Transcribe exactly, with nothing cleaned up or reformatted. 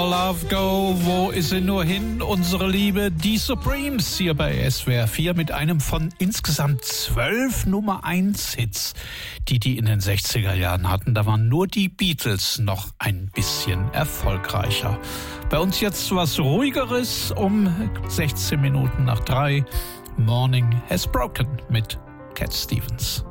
Love Go, wo ist sie nur hin? Unsere Liebe, die Supremes hier bei S W R vier mit einem von insgesamt zwölf Nummer eins Hits, die die in den sechziger Jahren hatten. Da waren nur die Beatles noch ein bisschen erfolgreicher. Bei uns jetzt was Ruhigeres um sechzehn Minuten nach drei. Morning Has Broken mit Cat Stevens.